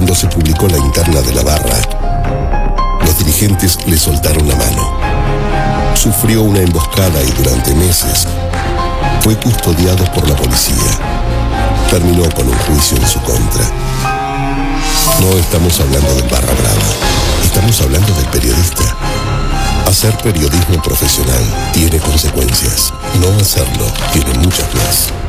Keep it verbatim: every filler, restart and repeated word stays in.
Cuando se publicó la interna de la barra, los dirigentes le soltaron la mano. Sufrió una emboscada y durante meses fue custodiado por la policía. Terminó con un juicio en su contra. No estamos hablando del barra brava, estamos hablando del periodista. Hacer periodismo profesional tiene consecuencias. No hacerlo tiene muchas más.